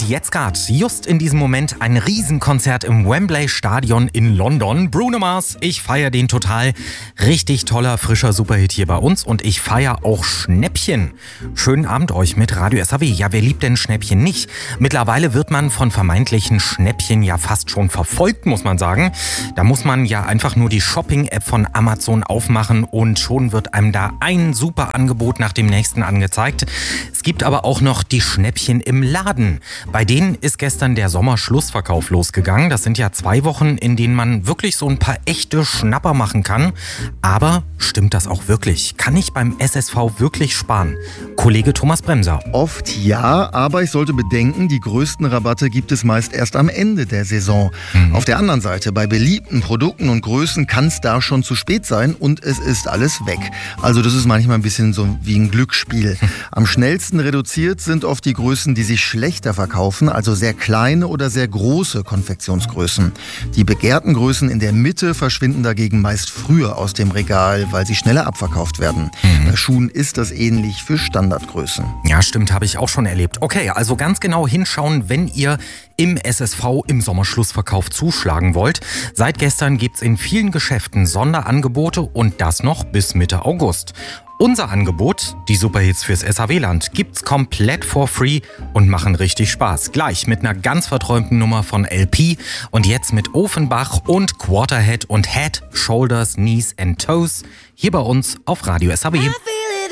jetzt gerade, just in diesem Moment, ein Riesenkonzert im Wembley Stadion in London. Bruno Mars, ich feiere den total. Richtig toller, frischer Superhit hier bei uns und ich feiere auch Schnäppchen. Schönen Abend euch mit Radio SAW. Ja, wer liebt denn Schnäppchen nicht? Mittlerweile wird man von vermeintlichen Schnäppchen ja fast schon verfolgt, muss man sagen. Da muss man ja einfach nur die Shopping-App von Amazon aufmachen und schon wird einem da ein super Angebot nach dem nächsten angezeigt. Es gibt aber auch noch die Schnäppchen im Laden. Bei denen ist gestern der Sommerschlussverkauf losgegangen. Das sind ja 2 Wochen, in denen man wirklich so ein paar echte Schnapper machen kann. Aber stimmt das auch wirklich? Kann ich beim SSV wirklich sparen? Kollege Thomas Bremser. Oft ja, aber ich sollte bedenken, die größten Rabatte gibt es meist erst am Ende der Saison. Auf der anderen Seite, bei beliebten Produkten und Größen kann es da schon zu spät sein und es ist alles weg. Also das ist manchmal ein bisschen so wie ein Glücksspiel. Am schnellsten reduziert sind oft die Größen, die sich schlechter verkaufen, also sehr kleine oder sehr große Konfektionsgrößen. Die begehrten Größen in der Mitte verschwinden dagegen meist früher aus dem Regal, weil sie schneller abverkauft werden. Bei Schuhen ist das ähnlich für Standardgrößen. Ja, stimmt, habe ich auch schon erlebt. Okay, also ganz genau hinschauen, wenn ihr im SSV im Sommerschlussverkauf zuschlagen wollt. Seit gestern gibt's in vielen Geschäften Sonderangebote und das noch bis Mitte August. Unser Angebot, die Superhits fürs SAW-Land, gibt's komplett for free und machen richtig Spaß. Gleich mit einer ganz verträumten Nummer von LP und jetzt mit Offenbach und Quarterhead und Head, Shoulders, Knees and Toes hier bei uns auf Radio SAW.